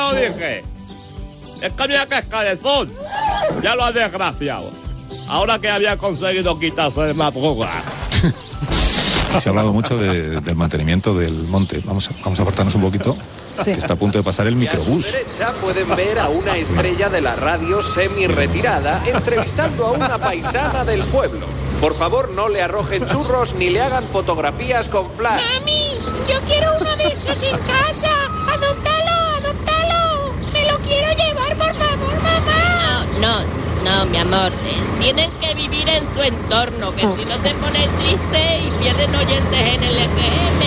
lo dije. Es que mira que es cabezón. Ya lo has desgraciado. Ahora que había conseguido quitarse de madruga. Se ha hablado mucho del mantenimiento del monte. Vamos a apartarnos un poquito, que está a punto de pasar el microbús. A su derecha pueden ver a una estrella de la radio semi-retirada entrevistando a una paisana del pueblo. Por favor, no le arrojen churros ni le hagan fotografías con flash. ¡Mami! ¡Yo quiero uno de esos en casa! ¡Adóptalo, adóptalo! ¡Me lo quiero llevar, por favor, mamá! No, mi amor. Tienen que vivir en su entorno, que si no se ponen tristes y pierden oyentes en el FM.